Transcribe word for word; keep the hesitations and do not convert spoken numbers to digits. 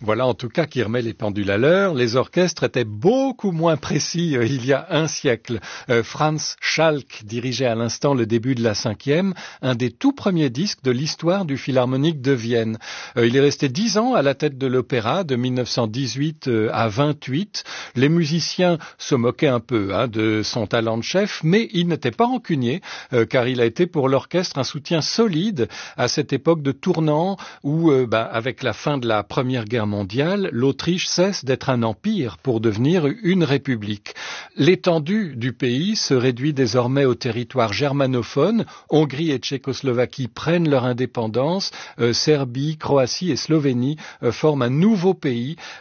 Voilà en tout cas qui remet les pendules à l'heure. Les orchestres étaient beaucoup moins précis euh, il y a un siècle. Euh, Franz Schalk dirigeait à l'instant le début de la cinquième, un des tout premiers disques de l'histoire du Philharmonique de Vienne. Euh, il est resté dix ans à la tête de l'opéra, de mille neuf cent dix-huit euh, à vingt-huit. Les musiciens se moquaient un peu hein, de son talent de chef, mais il n'était pas rancunier, euh, car il a été pour l'orchestre un soutien solide à cette époque de tournant où, euh, bah, avec la fin de la Première Guerre mondiale, l'Autriche cesse d'être un empire pour devenir une république. L'étendue du pays se réduit désormais au territoire germanophone. Hongrie et Tchécoslovaquie prennent leur indépendance. Euh, Serbie, Croatie et Slovénie euh, forment un nouveau pays